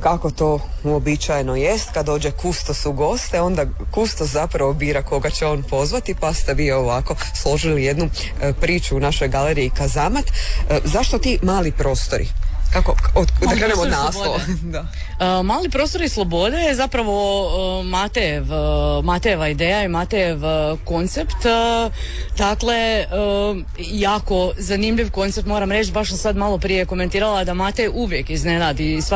kako to uobičajeno jest, kad dođe kustos u goste, onda kustos zapravo bira koga će on pozvati, pa ste vi ovako složili jednu priču u našoj galeriji Kazamat. Zašto ti mali prostori? Kako, da krenemo od naslova. Mali prostori slobode je zapravo Matejeva ideja i Matejev koncept. Dakle, jako zanimljiv koncept, moram reći, baš sam sad malo prije komentirala da Matej uvijek iznenadi